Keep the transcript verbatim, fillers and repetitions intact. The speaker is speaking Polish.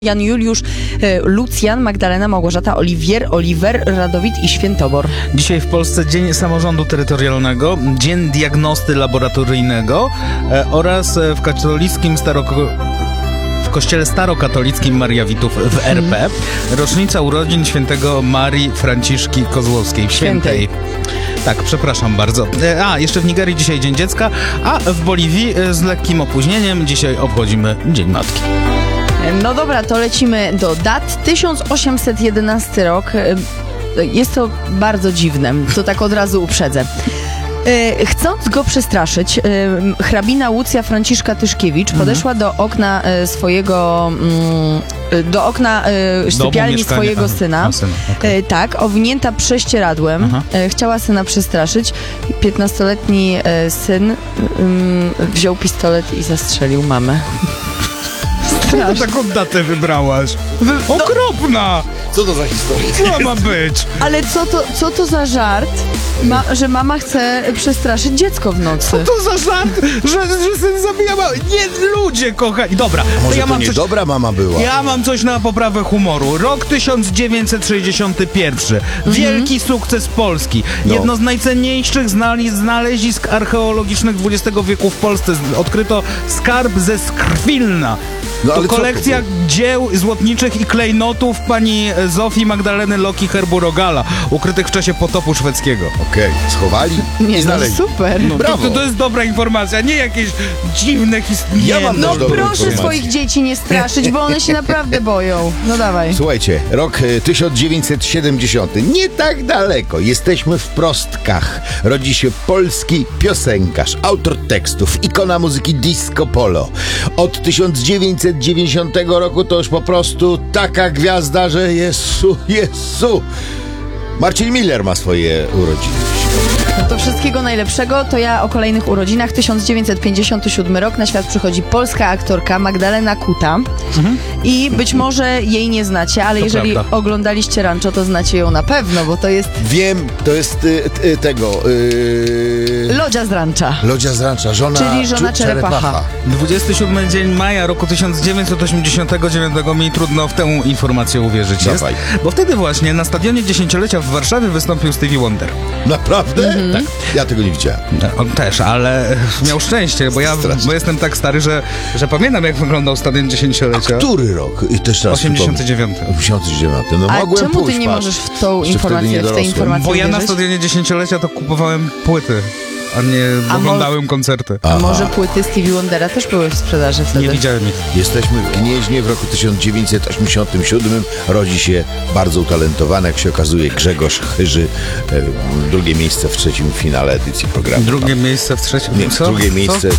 Jan Juliusz, Lucjan, Magdalena, Małgorzata, Oliwier, Oliver, Radowid i Świętobor. Dzisiaj w Polsce Dzień Samorządu Terytorialnego, Dzień Diagnosty Laboratoryjnego e, oraz w katolickim staroko... w kościele starokatolickim Maria Witów w R P. Rocznica urodzin świętego Marii Franciszki Kozłowskiej. Świętej. Tak, przepraszam bardzo. E, A, jeszcze w Nigerii dzisiaj Dzień Dziecka, a w Boliwii e, z lekkim opóźnieniem dzisiaj obchodzimy Dzień Matki. No dobra, to lecimy do dat. tysiąc osiemset jedenasty rok. Jest to bardzo dziwne, to tak od razu uprzedzę. Chcąc go przestraszyć, hrabina Łucja Franciszka Tyszkiewicz podeszła do okna swojego, do okna sypialni swojego syna, A, syna. Okay. tak, owinięta prześcieradłem. Aha. Chciała syna przestraszyć. piętnastoletni syn wziął pistolet i zastrzelił mamę. Czemu taką datę wybrałaś? Wy... Okropna! Co to za historia? Co ma być? Ale co to, co to za żart, Ma, że mama chce przestraszyć dziecko w nocy? Co to za żart, że, że syn zabija mamę? Nie, ludzie kochani. Dobra, A może ja to mam nie coś... dobra mama była? Ja mam coś na poprawę humoru. Rok tysiąc dziewięćset sześćdziesiąty pierwszy. Mhm. Wielki sukces Polski. No. Jedno z najcenniejszych znali- znalezisk archeologicznych dwudziestego wieku w Polsce. Odkryto skarb ze Skrwilna. No, ale to kolekcja to dzieł złotniczych i klejnotów pani Zofii Magdaleny Loki Herbu-Rogala, ukrytych w czasie potopu szwedzkiego. Okej, okay. schowali Nie, i no znaleźli. super. No, Brawo. to, to jest dobra informacja, nie jakieś dziwne historie. Ja mam No też dobrą proszę informację. swoich dzieci nie straszyć, bo one się naprawdę boją. No dawaj. Słuchajcie, rok e, tysiąc dziewięćset siedemdziesiąty. Nie tak daleko. Jesteśmy w Prostkach. Rodzi się polski piosenkarz, autor tekstów, ikona muzyki disco polo. Od tysiąc dziewięćset dziewięćdziesiątego roku to już po prostu taka gwiazda, że Jezu, Jezu. Marcin Miller ma swoje urodziny. No to wszystkiego najlepszego. To ja o kolejnych urodzinach. tysiąc dziewięćset pięćdziesiąty siódmy rok. Na świat przychodzi polska aktorka Magdalena Kuta. Mhm. I być może jej nie znacie, ale To jeżeli prawda. oglądaliście Rancho, to znacie ją na pewno, bo to jest Wiem, to jest y, y, tego... Y, Lodzia z Rancha. Lodzia z Rancza, żona, Czyli żona czu- Czerepacha. dwudziesty siódmy dzień maja roku tysiąc dziewięćset osiemdziesiątego dziewiątego. Mi trudno w tę informację uwierzyć jest, Dawaj. bo wtedy właśnie na stadionie dziesięciolecia w Warszawie wystąpił Stevie Wonder. Naprawdę? Mhm. Tak. Ja tego nie widziałem. On też, ale miał szczęście, bo ja Strasznie. bo jestem tak stary, że, że pamiętam, jak wyglądał stadion dziesięciolecia. Który rok? I też raz osiemdziesiąty dziewiąty. osiemdziesiąty dziewiąty. No A mogłem czemu ty pójść, nie patrz. możesz w tą Jeszcze wtedy informację, nie w tej dorosłem. informacji Bo ja na uwierzyć? stadionie dziesięciolecia to kupowałem płyty, a nie A oglądałem koncerty. A Aha. może płyty Stevie Wondera też były w sprzedaży wtedy? Nie widziałem ich. Jesteśmy w Gnieźnie w roku tysiąc dziewięćset osiemdziesiątym siódmym. Rodzi się bardzo utalentowany, jak się okazuje, Grzegorz Chyży. E, drugie miejsce w trzecim finale edycji programu. Drugie miejsce w trzecim. Nie, Co? drugie Co? miejsce